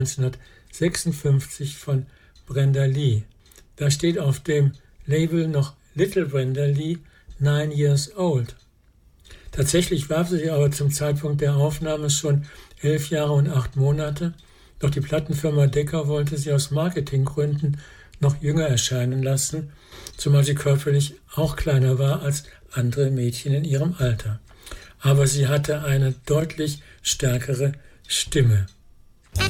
1956 von Brenda Lee. Da steht auf dem Label noch Little Brenda Lee, 9 years old. Tatsächlich war sie aber zum Zeitpunkt der Aufnahme schon 11 Jahre und 8 Monate, doch die Plattenfirma Decca wollte sie aus Marketinggründen noch jünger erscheinen lassen, zumal sie körperlich auch kleiner war als andere Mädchen in ihrem Alter. Aber sie hatte eine deutlich stärkere Stimme.